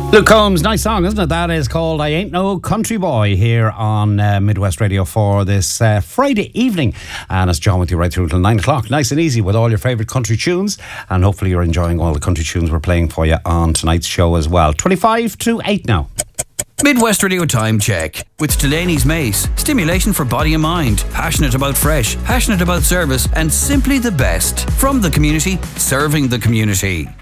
Luke Combs, nice song, isn't it? That is called I Ain't No Country Boy here on Midwest Radio for this Friday evening. And it's John with you right through until 9 o'clock. Nice and easy with all your favourite country tunes. And hopefully you're enjoying all the country tunes we're playing for you on tonight's show as well. 25 to 8 now. Midwest Radio Time Check with Delaney's Mace. Stimulation for body and mind. Passionate about fresh, passionate about service, and simply the best. From the community, serving the community.